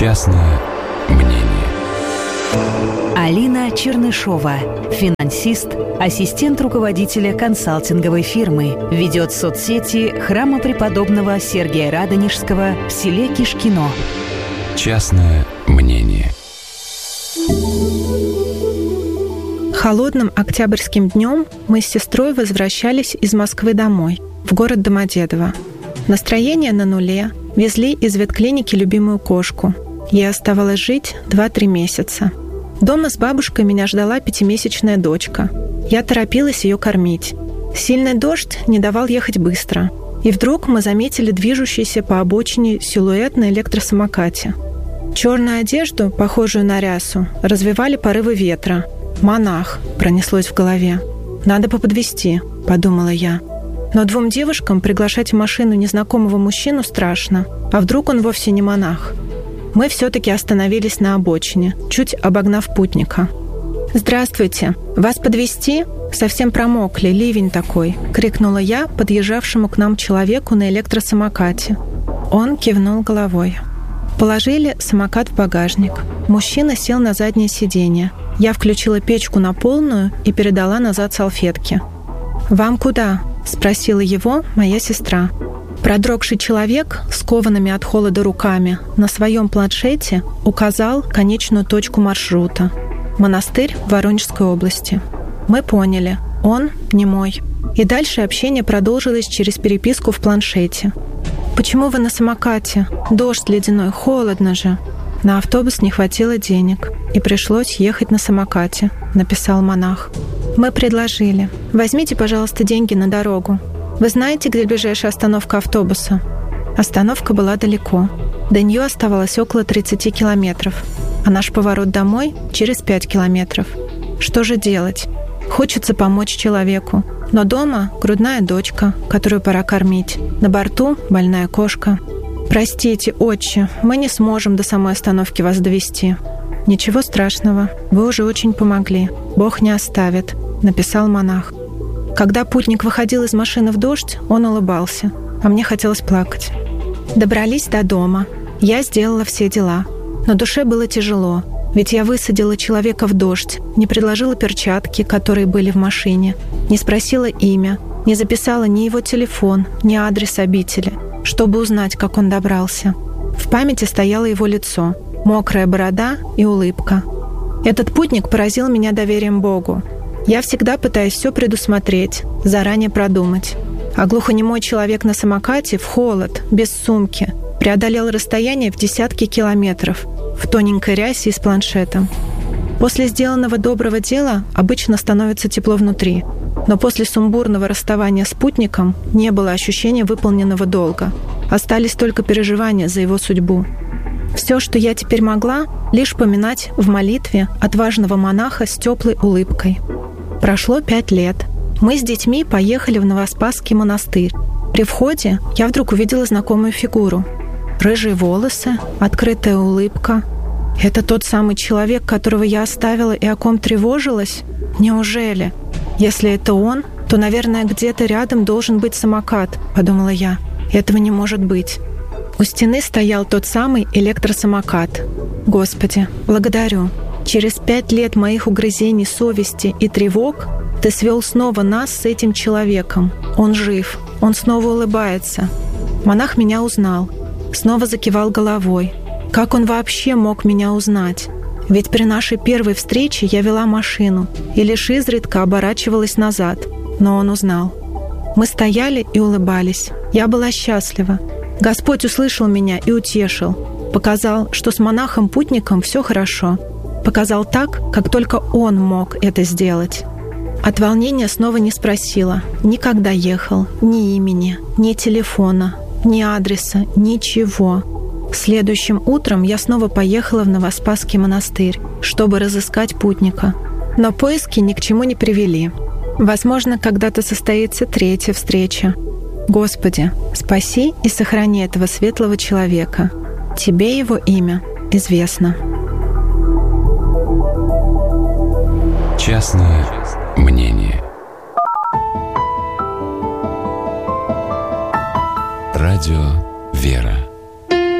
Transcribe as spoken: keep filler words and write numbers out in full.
Частное мнение. Алина Чернышова, финансист, ассистент руководителя консалтинговой фирмы, ведет соцсети храма преподобного Сергия Радонежского в селе Кишкино. Частное мнение. Холодным октябрьским днем мы с сестрой возвращались из Москвы домой, в город Домодедово. Настроение на нуле, везли из ветклиники любимую кошку. Ей оставалось жить два-три месяца. Дома с бабушкой меня ждала пятимесячная дочка. Я торопилась ее кормить. Сильный дождь не давал ехать быстро. И вдруг мы заметили движущийся по обочине силуэт на электросамокате. Черную одежду, похожую на рясу, развивали порывы ветра. «Монах», пронеслось в голове. «Надо поподвести», — подумала я. Но двум девушкам приглашать в машину незнакомого мужчину страшно. А вдруг он вовсе не монах? Мы все-таки остановились на обочине, чуть обогнав путника. «Здравствуйте! Вас подвезти? Совсем промокли, ливень такой!» — крикнула я подъезжавшему к нам человеку на электросамокате. Он кивнул головой. Положили самокат в багажник. Мужчина сел на заднее сиденье. Я включила печку на полную и передала назад салфетки. «Вам куда?» — спросила его моя сестра. Продрогший человек с коваными от холода руками на своем планшете указал конечную точку маршрута — монастырь в Воронежской области. Мы поняли, он не мой. И дальше общение продолжилось через переписку в планшете. «Почему вы на самокате? Дождь ледяной, холодно же!» «На автобус не хватило денег, и пришлось ехать на самокате», — написал монах. Мы предложили: «Возьмите, пожалуйста, деньги на дорогу. Вы знаете, где ближайшая остановка автобуса?» Остановка была далеко. До нее оставалось около тридцати километров, а наш поворот домой — через пять километров. Что же делать? Хочется помочь человеку, но дома грудная дочка, которую пора кормить. На борту больная кошка. «Простите, отче, мы не сможем до самой остановки вас довести». «Ничего страшного, вы уже очень помогли. Бог не оставит», — написал монах. Когда путник выходил из машины в дождь, он улыбался, а мне хотелось плакать. Добрались до дома. Я сделала все дела. Но душе было тяжело, ведь я высадила человека в дождь, не предложила перчатки, которые были в машине, не спросила имя, не записала ни его телефон, ни адрес обители, чтобы узнать, как он добрался. В памяти стояло его лицо, мокрая борода и улыбка. Этот путник поразил меня доверием Богу. Я всегда пытаюсь все предусмотреть, заранее продумать. А глухонемой человек на самокате в холод, без сумки, преодолел расстояние в десятки километров в тоненькой рясе и с планшетом. После сделанного доброго дела обычно становится тепло внутри, но после сумбурного расставания с путником не было ощущения выполненного долга. Остались только переживания за его судьбу. Все, что я теперь могла, лишь поминать в молитве отважного монаха с теплой улыбкой. Прошло пять лет. Мы с детьми поехали в Новоспасский монастырь. При входе я вдруг увидела знакомую фигуру. Рыжие волосы, открытая улыбка. Это тот самый человек, которого я оставила и о ком тревожилась? Неужели? Если это он, то, наверное, где-то рядом должен быть самокат, подумала я. Этого не может быть. У стены стоял тот самый электросамокат. Господи, благодарю. Через пять лет моих угрызений совести и тревог Ты свел снова нас с этим человеком. Он жив, он снова улыбается. Монах меня узнал, снова закивал головой. Как он вообще мог меня узнать? Ведь при нашей первой встрече я вела машину и лишь изредка оборачивалась назад. Но он узнал. Мы стояли и улыбались. Я была счастлива. Господь услышал меня и утешил. Показал, что с монахом-путником все хорошо. Показал так, как только он мог это сделать. От волнения снова не спросила. Никогда ехал. Ни имени, ни телефона, ни адреса, ничего. Следующим утром я снова поехала в Новоспасский монастырь, чтобы разыскать путника. Но поиски ни к чему не привели. Возможно, когда-то состоится третья встреча. Господи, спаси и сохрани этого светлого человека. Тебе его имя известно. Частное мнение. Радио «Вера».